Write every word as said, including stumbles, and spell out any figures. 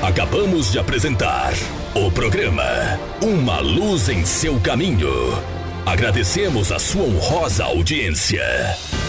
Acabamos de apresentar o programa Uma Luz em Seu Caminho. Agradecemos a sua honrosa audiência.